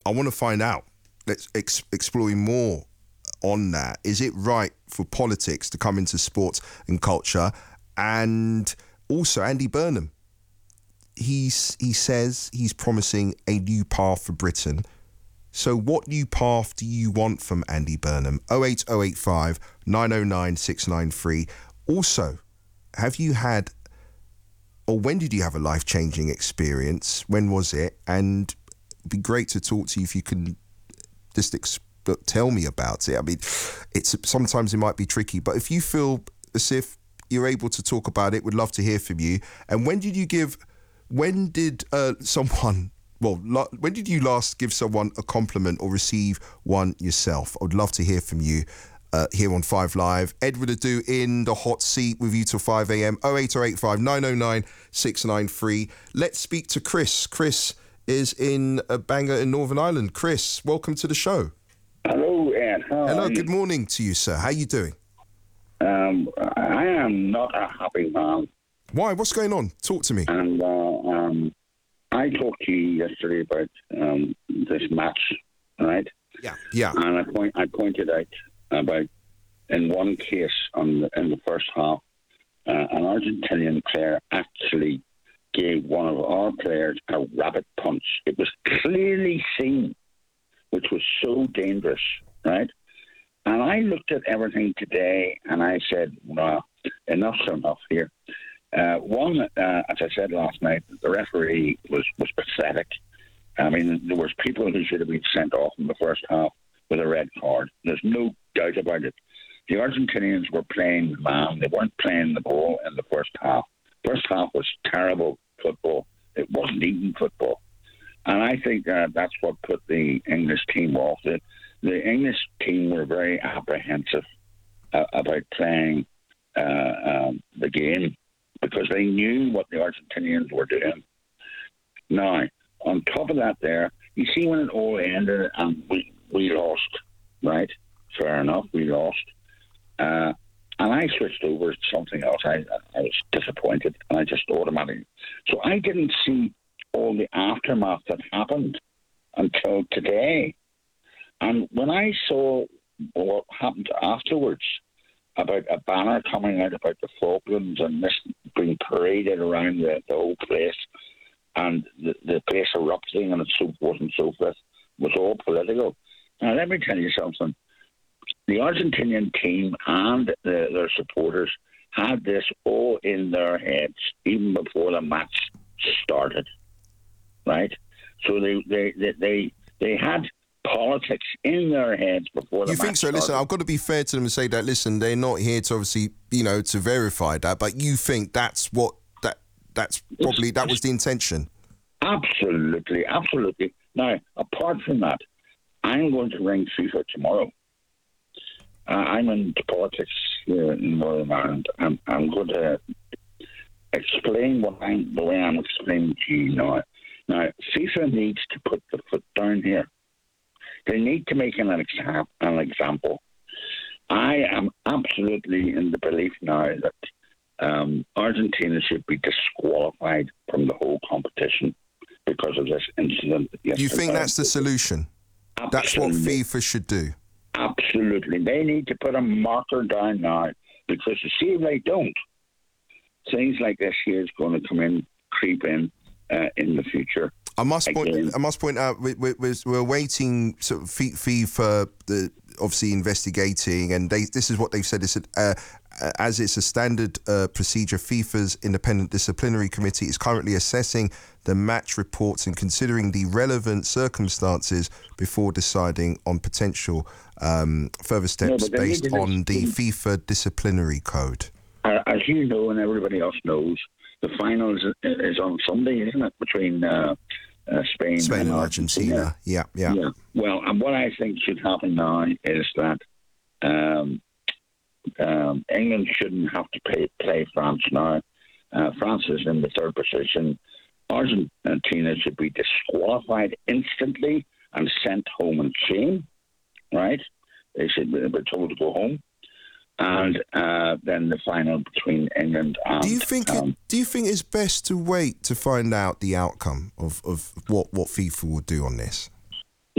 I want to find out. Let's explore more on that. Is it right for politics to come into sports and culture? And also Andy Burnham, he says he's promising a new path for Britain. So what new path do you want from Andy Burnham? 08085 909 693. Also, have you had, or when did you have a life-changing experience? When was it? And it'd be great to talk to you if you can just tell me about it. I mean, sometimes it might be tricky, but if you feel as if you're able to talk about it, we'd love to hear from you. And when did you last give someone a compliment or receive one yourself? I would love to hear from you here on 5 Live. Edward Adu in the hot seat with you till 5 a.m. 08085 909 693. Let's speak to Chris. Chris is in Bangor in Northern Ireland. Chris, welcome to the show. Hello, Ed. Hello, good morning to you, sir. How are you doing? I am not a happy man. Why? What's going on? Talk to me. And I talked to you yesterday about this match, right? Yeah. And I pointed out about in one case in the first half, an Argentinian player actually gave one of our players a rabbit punch. It was clearly seen, which was so dangerous, right? And I looked at everything today and I said, well, enough's enough here. One, as I said last night, the referee was pathetic. I mean, there was people who should have been sent off in the first half with a red card. There's no doubt about it. The Argentinians were playing the man. They weren't playing the ball in the first half. First half was terrible football. It wasn't even football. And I think that's what put the English team off. The English team were very apprehensive about playing the game because they knew what the Argentinians were doing. Now, on top of that there, you see when it all ended and we lost, right? Fair enough, we lost. And I switched over to something else. I was disappointed and I just automatically... So I didn't see all the aftermath that happened until today. And when I saw what happened afterwards, about a banner coming out about the Falklands and this being paraded around the whole place, and the place erupting and so forth and so forth, was all political. Now, let me tell you something. The Argentinian team and their supporters had this all in their heads even before the match started, right? So they had politics in their heads before the match started. You think so? Listen, I've got to be fair to them and say that, listen, they're not here to obviously, to verify that, but you think that's what, that was the intention? Absolutely, absolutely. Now, apart from that, I'm going to ring FIFA tomorrow. I'm into politics here in Northern Ireland. I'm going to explain the way I'm explaining to you now. Now, FIFA needs to put the foot down here. They need to make an example. I am absolutely in the belief now that Argentina should be disqualified from the whole competition because of this incident yesterday. You think that's the solution? Absolutely. That's what FIFA should do? Absolutely. They need to put a marker down now because you see if they don't, things like this here is going to creep in the future. I must point out we're waiting sort of FIFA, obviously investigating, and this is what they've said. They said, as it's a standard procedure, FIFA's independent disciplinary committee is currently assessing the match reports and considering the relevant circumstances before deciding on potential further steps based on the FIFA disciplinary code. As you know, and everybody else knows, the final is on Sunday, isn't it? Between Spain and Argentina. Yeah. Well, and what I think should happen now is that England shouldn't have to play France now. France is in the third position. Argentina should be disqualified instantly and sent home in shame, right? They should be told to go home. And then the final between England and... Do you think it's best to wait to find out the outcome of what FIFA will do on this?